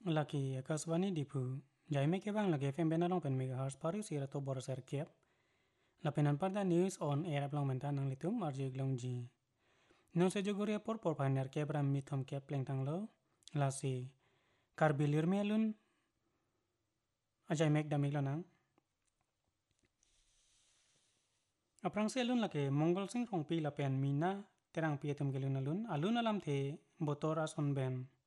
Laki akaswani dipu jaime ke bang lagi FM benarong pen megahertz paru sira to bor ser kep la penan parda news on air aplong menta nang litum arji glong ji no se jogoria por paner ke bram mithom ke pleng tang lo la si karbilir melun ajai mek damik lo nang aprang se lun lake mongol sing rong pi la pen mina terang pi etum gelun alun alam the botor ason ben